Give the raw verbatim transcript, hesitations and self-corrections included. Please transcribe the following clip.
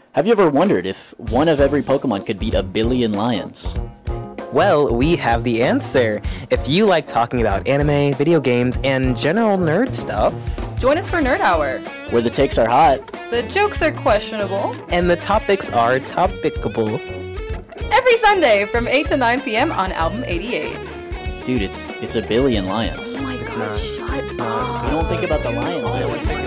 Have you ever wondered if one of every Pokemon could beat a billion lions? Well, we have the answer. If you like talking about anime, video games, and general nerd stuff, join us for Nerd Hour, where the takes are hot, the jokes are questionable, and the topics are topicable. Every Sunday from eight to nine p.m. on Album eighty-eight. Dude, it's it's a billion lions. Oh my It's god, not. shut It's up. not. You don't think about the lion. No, it's